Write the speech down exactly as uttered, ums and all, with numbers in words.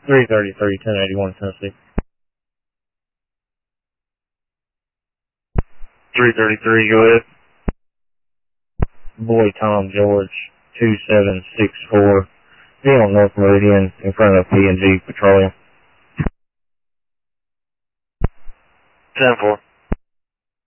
three thirty-three, ten eighty-one, Tennessee. three thirty-three, go ahead. Boy Tom George, two seven six four, be on North Meridian in front of P and G Petroleum. ten four.